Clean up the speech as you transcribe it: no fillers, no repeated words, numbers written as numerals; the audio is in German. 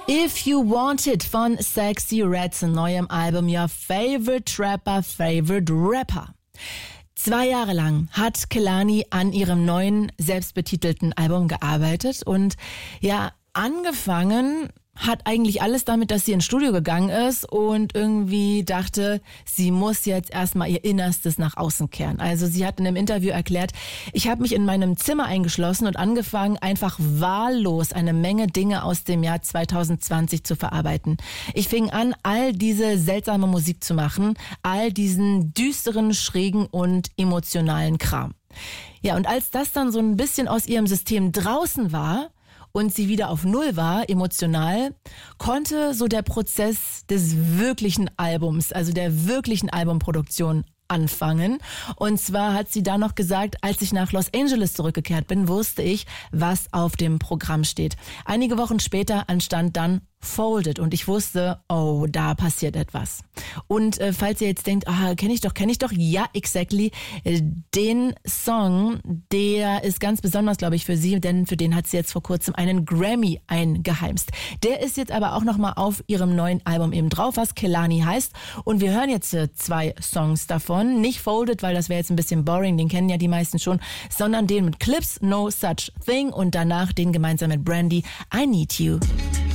If You Want It von Sexy Red zu neuem Album Your Favorite Trapper, Favorite Rapper. 2 Jahre lang hat Kehlani an ihrem neuen, selbstbetitelten Album gearbeitet und ja, angefangen hat eigentlich alles damit, dass sie ins Studio gegangen ist und irgendwie dachte, sie muss jetzt erstmal ihr Innerstes nach außen kehren. Also sie hat in einem Interview erklärt, ich habe mich in meinem Zimmer eingeschlossen und angefangen, einfach wahllos eine Menge Dinge aus dem Jahr 2020 zu verarbeiten. Ich fing an, all diese seltsame Musik zu machen, all diesen düsteren, schrägen und emotionalen Kram. Ja, und als das dann so ein bisschen aus ihrem System draußen war, und sie wieder auf Null war, emotional, konnte so der Prozess des wirklichen Albums, also der wirklichen Albumproduktion anfangen. Und zwar hat sie da noch gesagt, als ich nach Los Angeles zurückgekehrt bin, wusste ich, was auf dem Programm steht. Einige Wochen später anstand dann Folded und ich wusste, oh, da passiert etwas. Und falls ihr jetzt denkt, kenne ich doch, ja, exactly, den Song, der ist ganz besonders, glaube ich, für sie, denn für den hat sie jetzt vor kurzem einen Grammy eingeheimst. Der ist jetzt aber auch nochmal auf ihrem neuen Album eben drauf, was Kehlani heißt. Und wir hören jetzt 2 Songs davon. Nicht Folded, weil das wäre jetzt ein bisschen boring, den kennen ja die meisten schon, sondern den mit Clips, No Such Thing und danach den gemeinsam mit Brandy, I Need You.